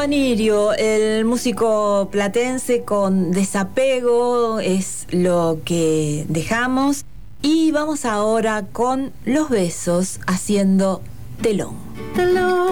Anirio, el músico platense con Desapego es lo que dejamos. Y vamos ahora con Los Besos haciendo Telón. Telón.